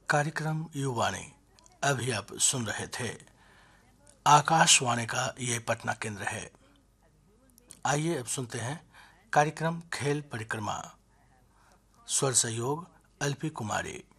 कार्यक्रम युवाणी अभी आप सुन रहे थे। आकाशवाणी का ये पटना केंद्र है। आइए अब सुनते हैं कार्यक्रम खेल परिक्रमा। स्वर सहयोग अल्पी कुमारी।